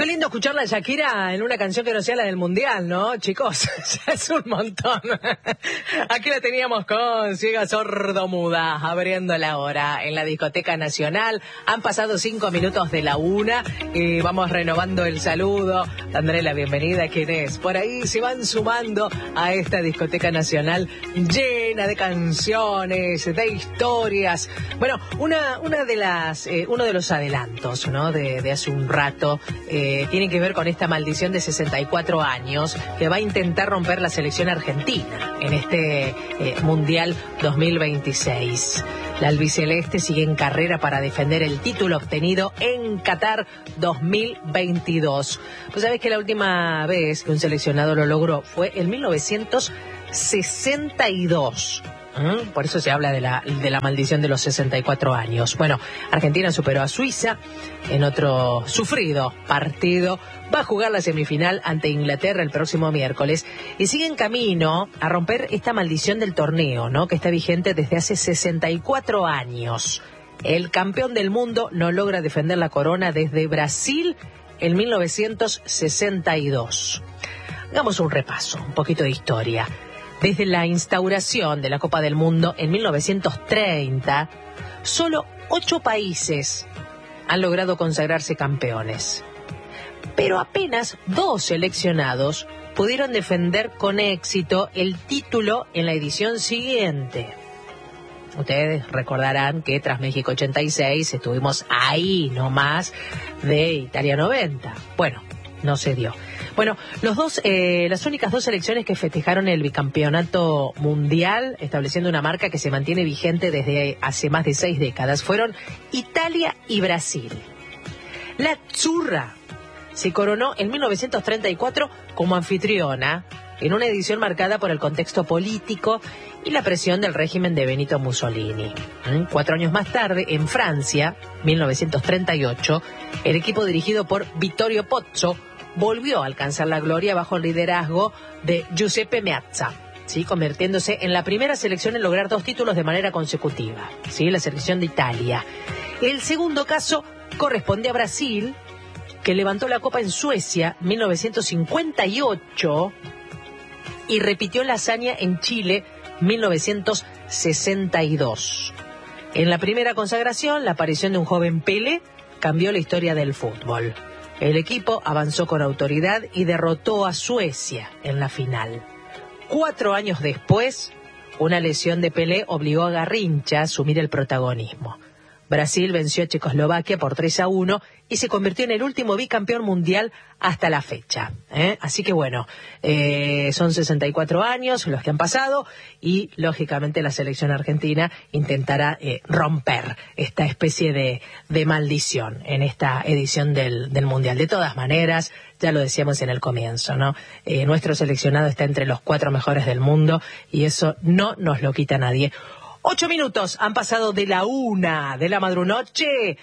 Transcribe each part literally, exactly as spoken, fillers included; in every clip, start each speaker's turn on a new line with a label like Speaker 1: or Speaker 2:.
Speaker 1: lindo escucharla a Shakira en una canción que no sea la del Mundial, ¿no, chicos? Ya es un montón. Aquí la teníamos con Ciega Sordomuda, abriendo la hora en la Discoteca Nacional. Han pasado cinco minutos de la una y vamos renovando el saludo, dándole la bienvenida a quienes por ahí se van sumando a esta Discoteca Nacional llena de canciones, de historias. Bueno, una, una de las, eh, uno de los adelantos, ¿no? De, de hace un rato, eh, tiene que ver con esta maldición de sesenta y cuatro años que va a intentar romper la selección argentina en este eh, Mundial dos mil veintiséis. La albiceleste sigue en carrera para defender el título obtenido en Qatar dos mil veintidós. Pues sabés que la última vez que un seleccionado lo logró fue en mil novecientos sesenta y dos. ¿Mm? Por eso se habla de la, de la maldición de los sesenta y cuatro años. Bueno, Argentina superó a Suiza en otro sufrido partido. Va a jugar la semifinal ante Inglaterra el próximo miércoles y sigue en camino a romper esta maldición del torneo, ¿no? Que está vigente desde hace sesenta y cuatro años. El campeón del mundo no logra defender la corona desde Brasil en mil novecientos sesenta y dos. Hagamos un repaso, un poquito de historia. Desde la instauración de la Copa del Mundo en mil novecientos treinta, solo ocho países han logrado consagrarse campeones. Pero apenas dos seleccionados pudieron defender con éxito el título en la edición siguiente. Ustedes recordarán que tras México ochenta y seis estuvimos ahí nomás de Italia noventa. Bueno, no se dio. Bueno, los dos, eh, las únicas dos selecciones que festejaron el bicampeonato mundial, estableciendo una marca que se mantiene vigente desde hace más de seis décadas, fueron Italia y Brasil. La Azzurra se coronó en mil novecientos treinta y cuatro como anfitriona, en una edición marcada por el contexto político y la presión del régimen de Benito Mussolini. Cuatro años más tarde, en Francia, mil novecientos treinta y ocho, el equipo dirigido por Vittorio Pozzo volvió a alcanzar la gloria bajo el liderazgo de Giuseppe Meazza, ¿sí? Convirtiéndose en la primera selección en lograr dos títulos de manera consecutiva, ¿sí? La selección de Italia. El segundo caso corresponde a Brasil, que levantó la copa en Suecia en mil novecientos cincuenta y ocho y repitió la hazaña en Chile en mil novecientos sesenta y dos. En la primera consagración, la aparición de un joven Pelé cambió la historia del fútbol. El equipo avanzó con autoridad y derrotó a Suecia en la final. Cuatro años después, una lesión de Pelé obligó a Garrincha a asumir el protagonismo. Brasil venció a Checoslovaquia por tres a uno y se convirtió en el último bicampeón mundial hasta la fecha. ¿eh? Así que bueno, eh, son sesenta y cuatro años los que han pasado y lógicamente la selección argentina intentará eh, romper esta especie de, de maldición en esta edición del, del mundial. De todas maneras, ya lo decíamos en el comienzo, ¿no? Eh, nuestro seleccionado está entre los cuatro mejores del mundo y eso no nos lo quita nadie. Ocho minutos han pasado de la una de la madrunoche.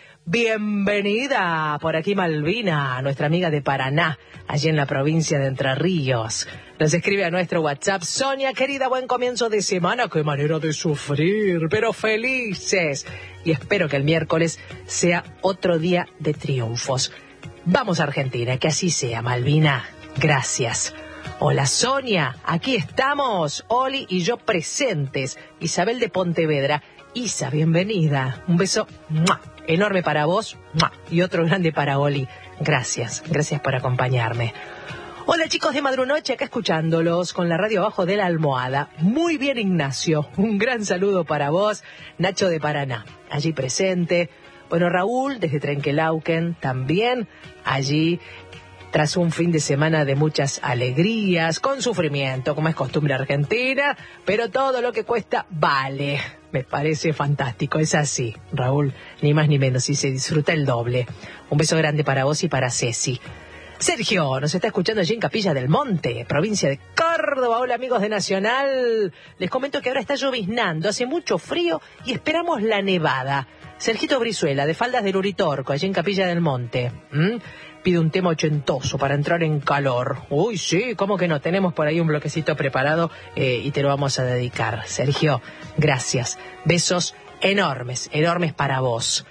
Speaker 1: Bienvenida por aquí Malvina, nuestra amiga de Paraná, allí en la provincia de Entre Ríos. Nos escribe a nuestro WhatsApp: Sonia, querida, buen comienzo de semana. Qué manera de sufrir, pero felices. Y espero que el miércoles sea otro día de triunfos. Vamos a Argentina, que así sea, Malvina. Gracias. Hola Sonia, aquí estamos, Oli y yo presentes. Isabel de Pontevedra. Isa, bienvenida. Un beso ¡mua! Enorme para vos ¡mua! Y otro grande para Oli. Gracias, gracias por acompañarme. Hola chicos de Madrunoche, acá escuchándolos con la radio abajo de la almohada. Muy bien, Ignacio, un gran saludo para vos. Nacho de Paraná, allí presente. Bueno, Raúl desde Trenquelauquen también allí, tras un fin de semana de muchas alegrías, con sufrimiento, como es costumbre argentina, pero todo lo que cuesta vale. Me parece fantástico, es así, Raúl, ni más ni menos, y se disfruta el doble. Un beso grande para vos y para Ceci. Sergio nos está escuchando allí en Capilla del Monte, provincia de Córdoba. Hola amigos de Nacional. Les comento que ahora está lloviznando, hace mucho frío y esperamos la nevada. Sergito Brizuela, de Faldas del Uritorco, allí en Capilla del Monte. ¿Mm? Pide un tema ochentoso para entrar en calor. Uy, sí, ¿cómo que no? Tenemos por ahí un bloquecito preparado eh, y te lo vamos a dedicar. Sergio, gracias. Besos enormes, enormes para vos.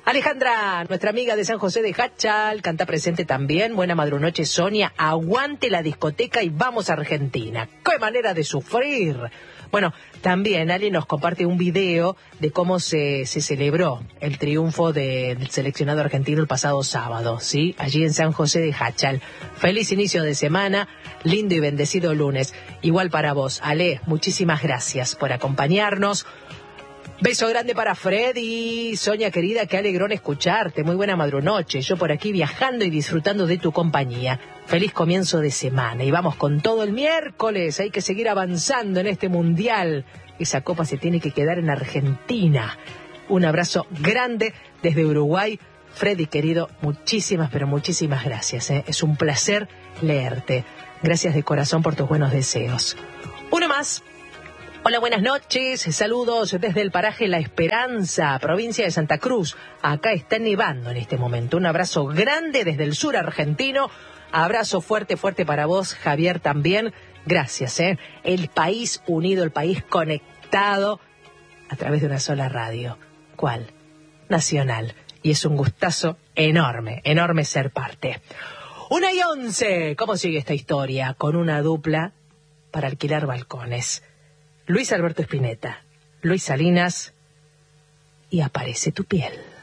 Speaker 1: Alejandra, nuestra amiga de San José de Hachal, canta presente también. Buena madrunoche, Sonia. Aguante la discoteca y vamos a Argentina. ¡Qué manera de sufrir! Bueno, también Ali nos comparte un video de cómo se, se celebró el triunfo del seleccionado argentino el pasado sábado, ¿sí? Allí en San José de Hachal. Feliz inicio de semana, lindo y bendecido lunes. Igual para vos, Ale, muchísimas gracias por acompañarnos. Beso grande para Freddy. Sonia querida, qué alegrón escucharte. Muy buena madrunoche. Yo por aquí viajando y disfrutando de tu compañía. Feliz comienzo de semana. Y vamos con todo el miércoles. Hay que seguir avanzando en este mundial. Esa copa se tiene que quedar en Argentina. Un abrazo grande desde Uruguay. Freddy querido, muchísimas, pero muchísimas gracias. ¿eh? Es un placer leerte. Gracias de corazón por tus buenos deseos. Uno más. Hola, buenas noches, saludos desde el paraje La Esperanza, provincia de Santa Cruz. Acá está nevando en este momento. Un abrazo grande desde el sur argentino. Abrazo fuerte, fuerte para vos, Javier, también. Gracias, ¿eh? El país unido, el país conectado a través de una sola radio. ¿Cuál? Nacional. Y es un gustazo enorme, enorme ser parte. Una y once. ¿Cómo sigue esta historia? Con una dupla para alquilar balcones. Luis Alberto Spinetta, Luis Salinas y Aparece tu piel.